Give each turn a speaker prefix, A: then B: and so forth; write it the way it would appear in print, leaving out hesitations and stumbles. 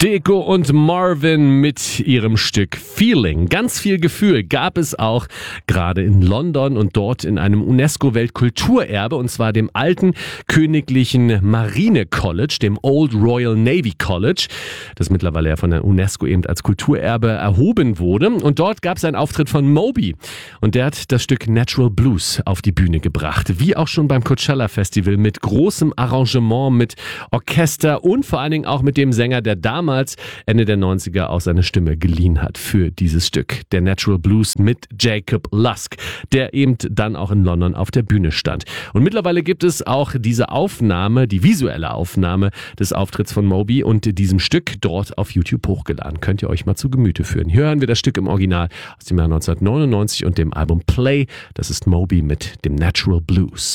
A: Deko und Marvin mit ihrem Stück Feeling. Ganz viel Gefühl gab es auch gerade in London und dort in einem UNESCO-Weltkulturerbe, und zwar dem alten königlichen Marine College, dem Old Royal Navy College, das mittlerweile ja von der UNESCO eben als Kulturerbe erhoben wurde. Und dort gab es einen Auftritt von Moby und der hat das Stück Natural Blues auf die Bühne gebracht. Wie auch schon beim Coachella Festival, mit großem Arrangement, mit Orchester und vor allen Dingen auch mit dem Sänger, der damals Ende der 90er auch seine Stimme geliehen hat für dieses Stück. Der Natural Blues mit Jacob Lusk, der eben dann auch in London auf der Bühne stand. Und mittlerweile gibt es auch diese Aufnahme, die visuelle Aufnahme des Auftritts von Moby und diesem Stück dort auf YouTube hochgeladen. Könnt ihr euch mal zu Gemüte führen. Hier hören wir das Stück im Original aus dem Jahr 1999 und dem Album Play. Das ist Moby mit dem Natural Blues.